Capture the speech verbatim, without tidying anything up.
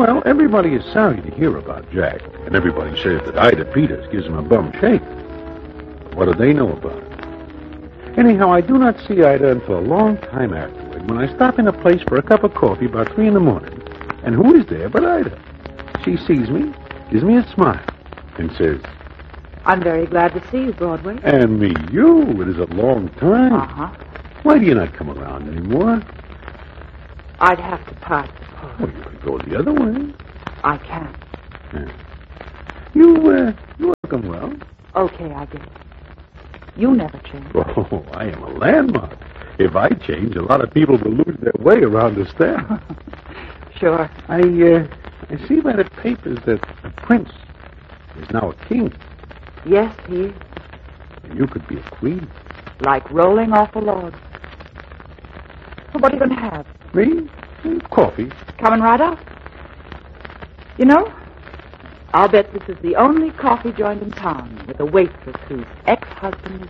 Well, everybody is sorry to hear about Jack, and everybody says that Ida Peters gives him a bum shake. But what do they know about it? Anyhow, I do not see Ida until a long time afterward, when I stop in a place for a cup of coffee about three in the morning. And who is there but Ida? She sees me, gives me a smile, and says, I'm very glad to see you, Broadway. And me, you. It is a long time. Uh-huh. Why do you not come around anymore? I'd have to pass. Well, you could go the other way. I can't. Yeah. You, uh, you welcome well. Okay, I guess. You never change. Oh, I am a landmark. If I change, a lot of people will lose their way around the staff. Sure. I, uh, I see by the papers that the prince is now a king. Yes, he is. And you could be a queen. Like rolling off a log. What are you going to have? Me? Coffee. Coming right up. You know, I'll bet this is the only coffee joint in town with a waitress whose ex-husband is